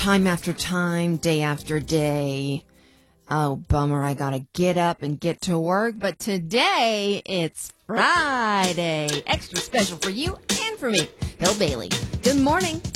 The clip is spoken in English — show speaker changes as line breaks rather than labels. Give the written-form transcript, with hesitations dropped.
time after time, day after day. Oh, bummer, I gotta get up and get to work, but today it's Friday. Extra special for you and for me. Bill Bailey. Good morning.